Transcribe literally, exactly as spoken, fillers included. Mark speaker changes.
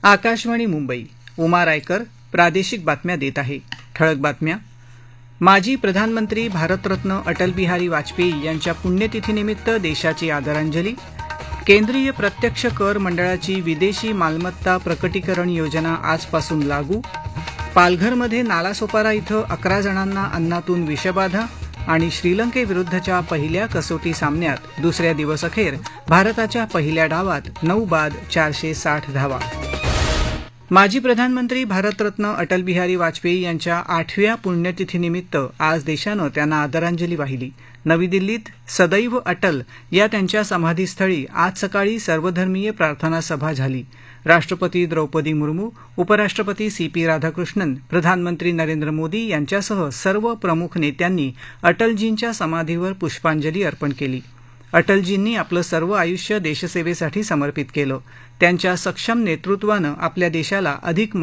Speaker 1: आकाशवाणी मुंबई. उमा रायकर प्रादेशिक बातम्या देत आहे. ठळक बातम्या. माजी प्रधानमंत्री भारतरत्न अटल बिहारी वाजपेयी यांच्या पुण्यतिथीनिमित्त देशाची आदरांजली. केंद्रीय प्रत्यक्ष कर मंडळाची विदेशी मालमत्ता प्रकटीकरण योजना आजपासून लागू. पालघरमध्ये नालासोपारा इथं अकरा जणांना अन्नातून विषबाधा. आणि श्रीलंकेविरुद्धच्या पहिल्या कसोटी सामन्यात दुसऱ्या दिवसअखेर भारताच्या पहिल्या डावात नऊ बाद चारशे साठ धावा. माजी प्रधानमंत्री भारतरत्न अटल बिहारी वाजपेयी यांच्या आठव्या पुण्यतिथीनिमित्त आज देशानं त्यांना आदरांजली वाहिली. नवी दिल्लीत सदैव अटल या त्यांच्या समाधीस्थळी आज सकाळी सर्वधर्मीय प्रार्थना सभा झाली. राष्ट्रपती द्रौपदी मुर्मू, उपराष्ट्रपती सी पी राधाकृष्णन, प्रधानमंत्री नरेंद्र मोदी यांच्यासह सर्व प्रमुख नेत्यांनी अटलजींच्या समाधीवर पुष्पांजली अर्पण केली. अटलजींनी आपलं सर्व आयुष्य देशसेवेसाठी समर्पित केलं. त्यांच्या सक्षम नेतृत्वानं आपल्या देशाला अधिक